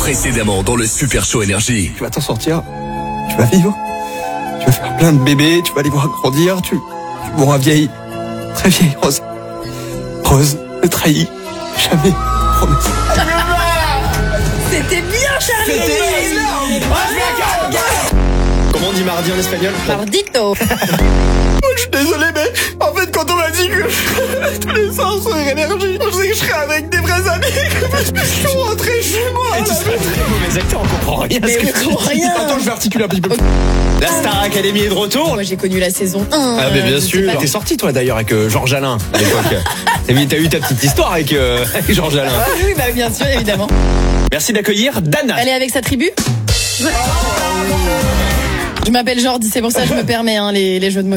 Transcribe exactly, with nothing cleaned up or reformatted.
Précédemment dans le Super Show Énergie. Tu vas t'en sortir, tu vas vivre, tu vas faire plein de bébés, tu vas les voir grandir, tu, tu mourras vieille, très vieille, Rose. Rose ne trahit jamais, promesse. C'était bien, Charlie. C'était énorme. Comment on dit mardi en espagnol? Mardito. Je suis désolé, mais en fait, quand on m'a dit que tous les soirs sur Énergie, je sais que je serais avec des vrais amis, je suis rentré chez moi. Et tu serais un très mauvais acteur, on comprend rien. Mais à ce on que tu comprend dis. rien. Attends, je vais articuler un petit peu. La Star Academy est de retour. Moi, j'ai connu la saison un. Ah, mais bien je sais sûr. pas- T'es sorti, toi, d'ailleurs, avec euh, Georges Alain, à l'époque. T'as vu- T'as eu ta petite histoire avec, euh, avec Georges Alain. Ah oui, bah, bien sûr, évidemment. Merci d'accueillir Dana. Elle est avec sa tribu. Je m'appelle Jordi, c'est pour ça que je me permets hein, les, les jeux de mots.